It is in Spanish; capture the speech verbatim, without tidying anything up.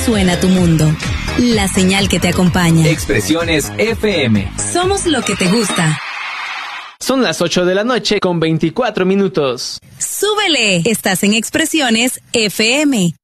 suena tu mundo. La señal que te acompaña. Expresiones F M. Somos lo que te gusta. Son las ocho de la noche con veinticuatro minutos. ¡Súbele! Estás en Expresiones F M.